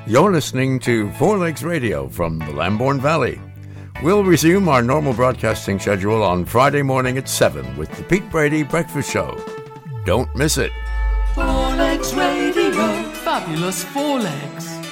You're listening to Four Legs Radio from the Lambourne Valley. We'll resume our normal broadcasting schedule on Friday morning at 7 with the Pete Brady Breakfast Show. Don't miss it. Four Legs Radio, fabulous Four Legs.